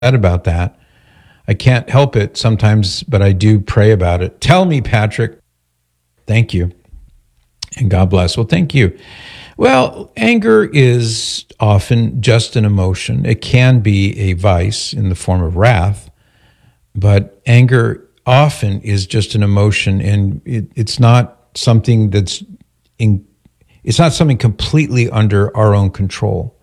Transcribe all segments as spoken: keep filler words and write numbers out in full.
about that. I can't help it sometimes, but I do pray about it. Tell me, Patrick. Thank you. And God bless. Well, thank you. Well, anger is often just an emotion. It can be a vice in the form of wrath, but anger often is just an emotion, and it, it's not something that's in, it's not something completely under our own control.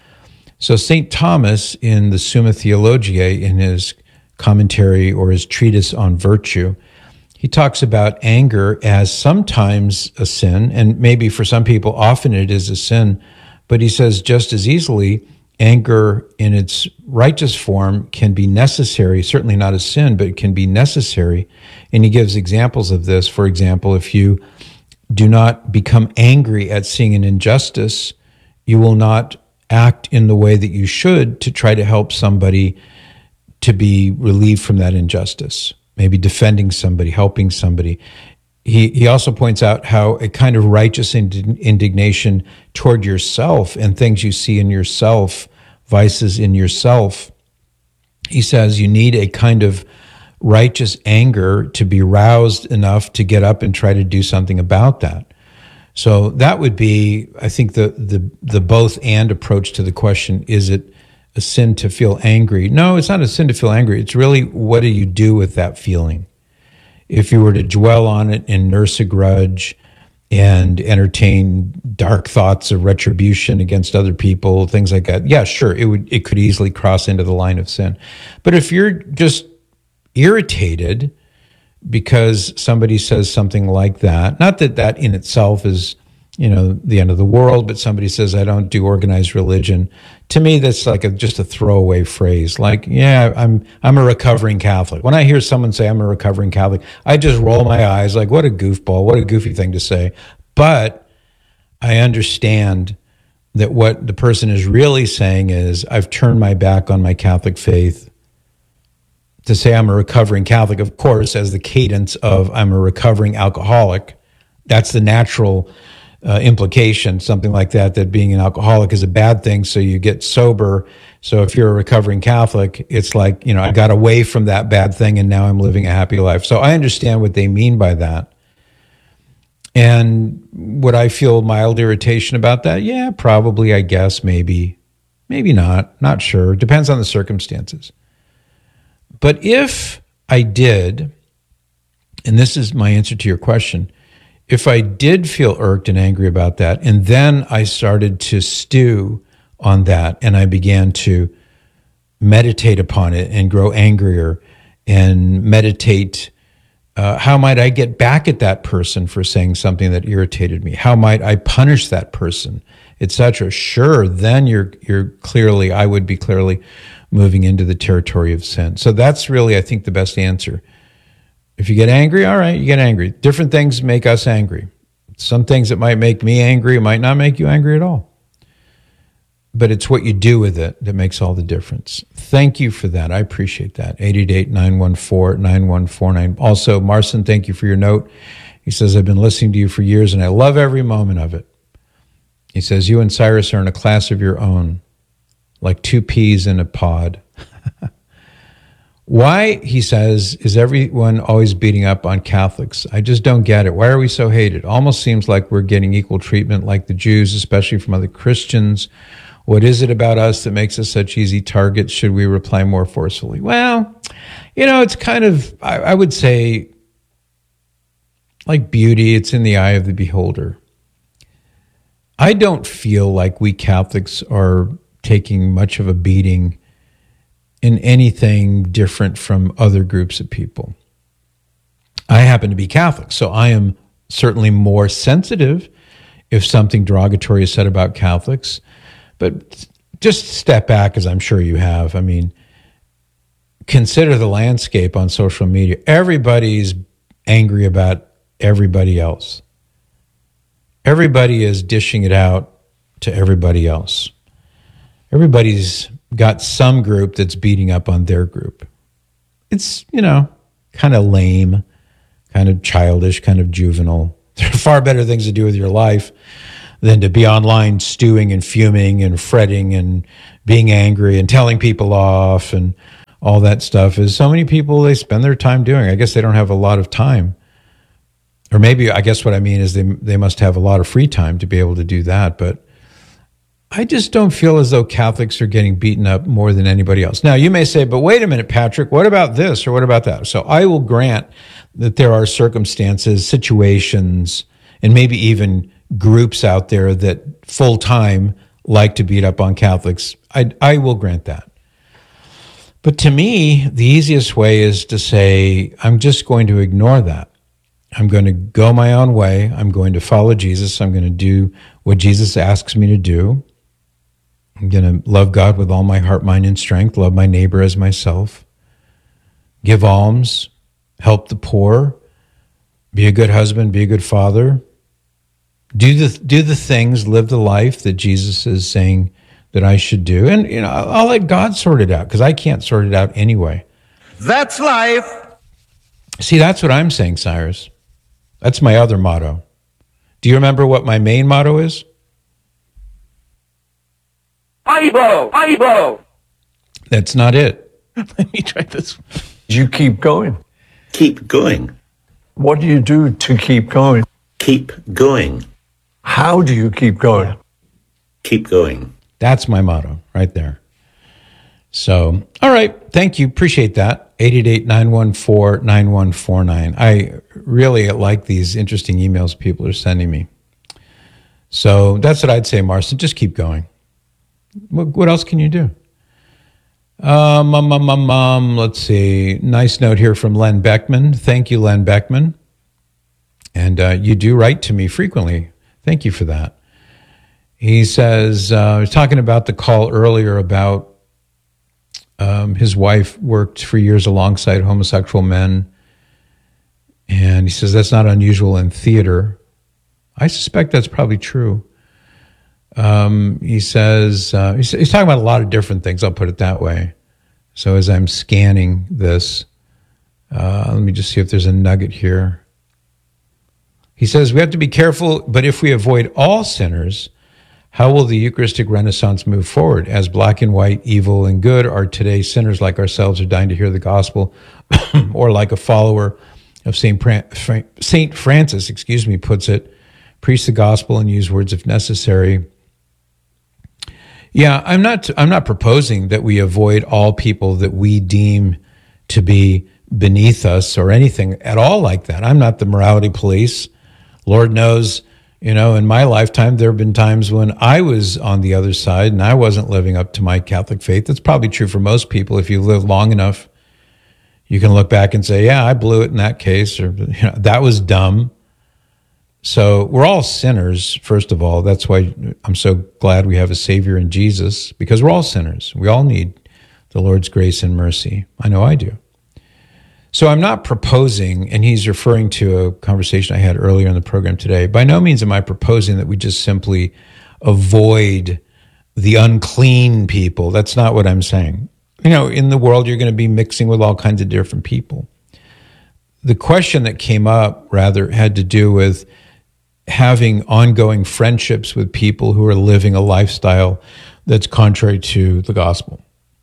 So Saint Thomas in the Summa Theologiae, in his commentary or his treatise on virtue, he talks about anger as sometimes a sin, and maybe for some people often it is a sin, but he says just as easily anger in its righteous form can be necessary, certainly not a sin, but it can be necessary. And he gives examples of this. For example, if you do not become angry at seeing an injustice, you will not act in the way that you should to try to help somebody to be relieved from that injustice, maybe defending somebody, helping somebody. He he also points out how a kind of righteous ind- indignation toward yourself and things you see in yourself, vices in yourself. He says you need a kind of righteous anger to be roused enough to get up and try to do something about that. So that would be, I think, the the the both and approach to the question, is it a sin to feel angry? No, it's not a sin to feel angry. It's really, what do you do with that feeling? If you were to dwell on it and nurse a grudge and entertain dark thoughts of retribution against other people, things like that, yeah, sure, it would it could easily cross into the line of sin. But if you're just irritated because somebody says something like that, not that that in itself is, you know, the end of the world, but somebody says, I don't do organized religion. To me, that's like a, just a throwaway phrase. Like, yeah, I'm I'm a recovering Catholic. When I hear someone say I'm a recovering Catholic, I just roll my eyes like, what a goofball, what a goofy thing to say. But I understand that what the person is really saying is, I've turned my back on my Catholic faith. To say I'm a recovering Catholic, of course, as the cadence of I'm a recovering alcoholic, that's the natural uh, implication, something like that, that being an alcoholic is a bad thing, so you get sober. So if you're a recovering Catholic, it's like, you know, I got away from that bad thing and now I'm living a happy life. So I understand what they mean by that. And would I feel mild irritation about that? Yeah, probably, I guess, maybe. Maybe not, not sure. Depends on the circumstances. But if I did, and this is my answer to your question, if I did feel irked and angry about that, and then I started to stew on that, and I began to meditate upon it and grow angrier and meditate, uh, how might I get back at that person for saying something that irritated me? How might I punish that person, et cetera? Sure, then you're you're clearly, I would be clearly moving into the territory of sin. So that's really, I think, the best answer. If you get angry, all right, you get angry. Different things make us angry. Some things that might make me angry might not make you angry at all. But it's what you do with it that makes all the difference. Thank you for that. I appreciate that. eight eight eight, nine one four, nine one four nine. Also, Marcin, thank you for your note. He says, I've been listening to you for years and I love every moment of it. He says, you and Cyrus are in a class of your own, like two peas in a pod. Why, he says, is everyone always beating up on Catholics? I just don't get it. Why are we so hated? Almost seems like we're getting equal treatment like the Jews, especially from other Christians. What is it about us that makes us such easy targets? Should we reply more forcefully? Well, you know, it's kind of, I, I would say, like beauty, it's in the eye of the beholder. I don't feel like we Catholics are taking much of a beating in anything different from other groups of people. I happen to be Catholic, so I am certainly more sensitive if something derogatory is said about Catholics. But just step back, as I'm sure you have. I mean, consider the landscape on social media. Everybody's angry about everybody else. Everybody is dishing it out to everybody else. Everybody's got some group that's beating up on their group. It's, you know, kind of lame, kind of childish, kind of juvenile. There are far better things to do with your life than to be online stewing and fuming and fretting and being angry and telling people off and all that stuff is so many people, they spend their time doing. I guess they don't have a lot of time. Or maybe, I guess what I mean is they they must have a lot of free time to be able to do that. But I just don't feel as though Catholics are getting beaten up more than anybody else. Now, you may say, but wait a minute, Patrick, what about this or what about that? So I will grant that there are circumstances, situations, and maybe even groups out there that full-time like to beat up on Catholics. I, I will grant that. But to me, the easiest way is to say, I'm just going to ignore that. I'm going to go my own way. I'm going to follow Jesus. I'm going to do what Jesus asks me to do. I'm going to love God with all my heart, mind, and strength, love my neighbor as myself, give alms, help the poor, be a good husband, be a good father, do the do the things, live the life that Jesus is saying that I should do. And you know, I'll, I'll let God sort it out because I can't sort it out anyway. That's life. See, that's what I'm saying, Cyrus. That's my other motto. Do you remember what my main motto is? Ibo! Ibo! That's not it. Let me try this. You keep going. Keep going. What do you do to keep going? Keep going. How do you keep going? Keep going. That's my motto right there. So, all right. Thank you. Appreciate that. eight eight eight, nine one four, nine one four nine. I really like these interesting emails people are sending me. So that's what I'd say, Marson. Just keep going. What, what else can you do? Um, um, um, um, um, let's see. Nice note here from Len Beckman. Thank you, Len Beckman. And uh, you do write to me frequently. Thank you for that. He says, uh, I was talking about the call earlier about um, his wife worked for years alongside homosexual men. And he says that's not unusual in theater. I suspect that's probably true. Um, he says, uh, he's, he's talking about a lot of different things, I'll put it that way. So as I'm scanning this, uh, let me just see if there's a nugget here. He says, we have to be careful, but if we avoid all sinners, how will the Eucharistic Renaissance move forward? As black and white, evil and good are today sinners like ourselves are dying to hear the gospel, or like a follower of Saint Saint Francis, excuse me, puts it, preach the gospel and use words if necessary. Yeah, I'm not I'm not proposing that we avoid all people that we deem to be beneath us or anything at all like that. I'm not the morality police. Lord knows, you know, in my lifetime, there have been times when I was on the other side and I wasn't living up to my Catholic faith. That's probably true for most people. If you live long enough, you can look back and say, yeah, I blew it in that case, or you know, that was dumb. So we're all sinners, first of all. That's why I'm so glad we have a Savior in Jesus, because we're all sinners. We all need the Lord's grace and mercy. I know I do. So I'm not proposing, and he's referring to a conversation I had earlier in the program today. By no means am I proposing that we just simply avoid the unclean people. That's not what I'm saying. You know, in the world, you're going to be mixing with all kinds of different people. The question that came up, rather, had to do with having ongoing friendships with people who are living a lifestyle that's contrary to the gospel.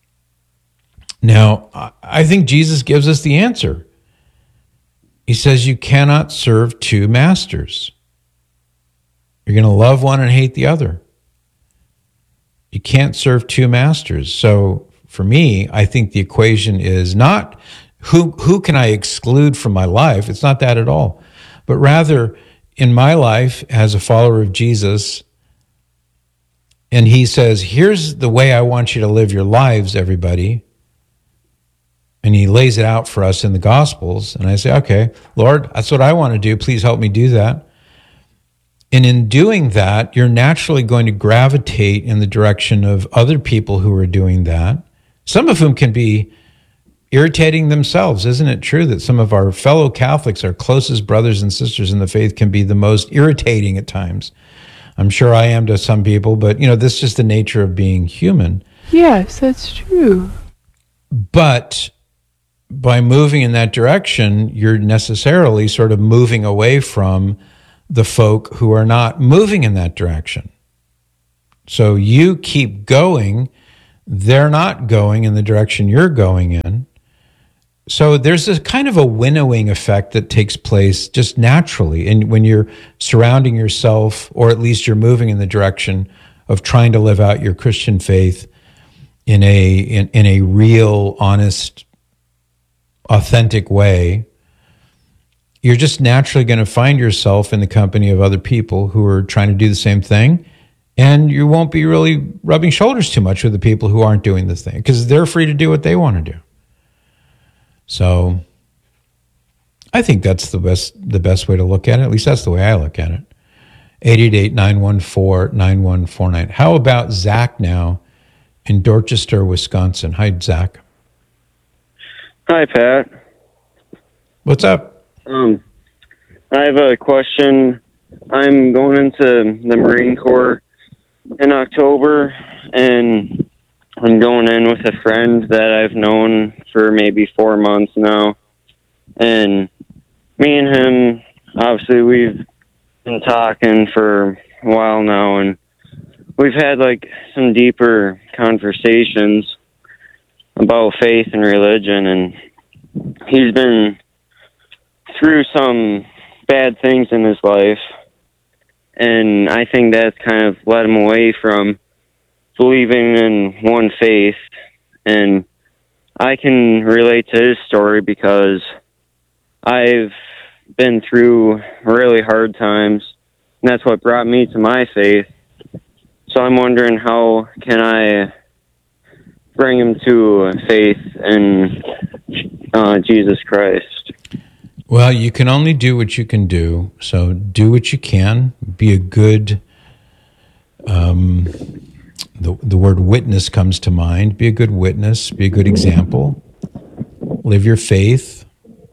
Now, I think Jesus gives us the answer. He says you cannot serve two masters. You're going to love one and hate the other. You can't serve two masters. So for me, I think the equation is not who, who can I exclude from my life? It's not that at all. But rather, in my life as a follower of Jesus, and he says, here's the way I want you to live your lives, everybody. And he lays it out for us in the Gospels. And I say, okay, Lord, that's what I want to do. Please help me do that. And in doing that, you're naturally going to gravitate in the direction of other people who are doing that, some of whom can be irritating themselves. Isn't it true that some of our fellow Catholics, our closest brothers and sisters in the faith, can be the most irritating at times? I'm sure I am to some people, but, you know, this is just the nature of being human. Yes, that's true. But by moving in that direction, you're necessarily sort of moving away from the folk who are not moving in that direction. So you keep going. They're not going in the direction you're going in. So there's a kind of a winnowing effect that takes place just naturally. And when you're surrounding yourself, or at least you're moving in the direction of trying to live out your Christian faith in a in, in a real, honest, authentic way, you're just naturally going to find yourself in the company of other people who are trying to do the same thing. And you won't be really rubbing shoulders too much with the people who aren't doing the thing, because they're free to do what they want to do. So I think that's the best the best way to look at it. At least that's the way I look at it. eight eight eight, nine one four, nine one four nine. How about Zach now in Dorchester, Wisconsin? Hi, Zach. Hi, Pat. What's up? Um, I have a question. I'm going into the Marine Corps in October, and I'm going in with a friend that I've known for maybe four months now. And me and him, obviously, we've been talking for a while now, and we've had like some deeper conversations about faith and religion, and he's been through some bad things in his life, and I think that's kind of led him away from believing in one faith. And I can relate to his story because I've been through really hard times, and that's what brought me to my faith. So I'm wondering, how can I bring him to faith in uh, Jesus Christ? Well, you can only do what you can do. So do what you can. Be a good, um, the, the word witness comes to mind. Be a good witness. Be a good example. Live your faith.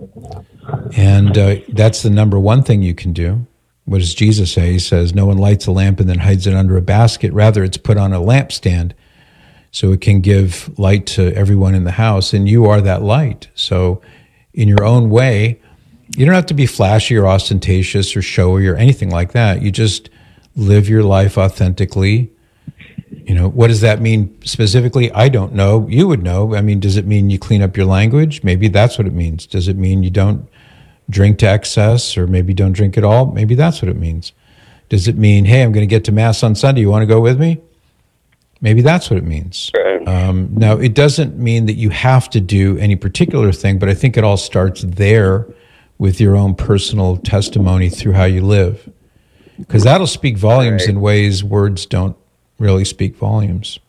And uh, that's the number one thing you can do. What does Jesus say? He says, no one lights a lamp and then hides it under a basket. Rather, it's put on a lampstand so it can give light to everyone in the house. And you are that light. So in your own way, you don't have to be flashy or ostentatious or showy or anything like that. You just live your life authentically. You know, what does that mean specifically? I don't know. You would know. I mean, does it mean you clean up your language? Maybe that's what it means. Does it mean you don't drink to excess, or maybe don't drink at all? Maybe that's what it means. Does it mean, hey, I'm going to get to Mass on Sunday. You want to go with me? Maybe that's what it means. Right. Um, now, it doesn't mean that you have to do any particular thing, but I think it all starts there with your own personal testimony through how you live. Because that'll speak volumes Right. in ways words don't really speak volumes.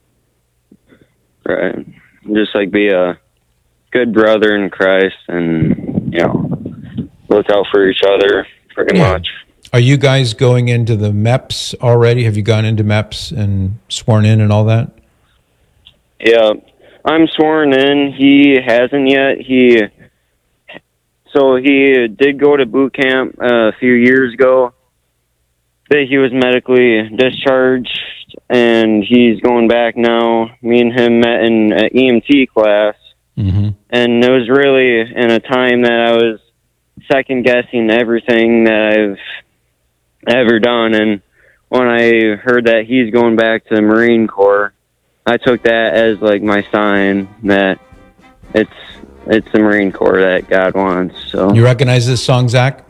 Right. Just like be a good brother in Christ, and, you know, look out for each other pretty Yeah. much. Are you guys going into the M E P S already? Have you gone into M E P S and sworn in and all that? Yeah. I'm sworn in. He hasn't yet. He, so he did go to boot camp uh, a few years ago. But he was medically discharged, and he's going back now. Me and him met in an E M T class. Mm-hmm. And it was really in a time that I was second guessing everything that I've ever done. And when I heard that he's going back to the Marine Corps, I took that as like my sign that it's it's the Marine Corps that God wants. So You recognize this song, Zach?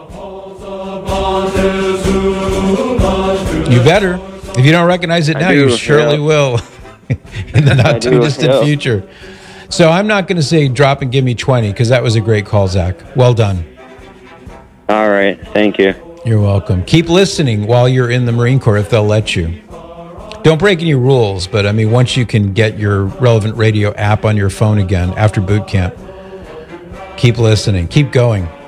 You better. If you don't recognize it I now, do, you surely yeah. will in the not too do, distant yeah. future. So I'm not going to say drop and give me twenty, because that was a great call, Zach. Well done. all right, thank you. You're welcome. Keep listening while you're in the Marine Corps if they'll let you. Don't break any rules, but I mean, once you can get your Relevant Radio app on your phone again after boot camp, keep listening. Keep going.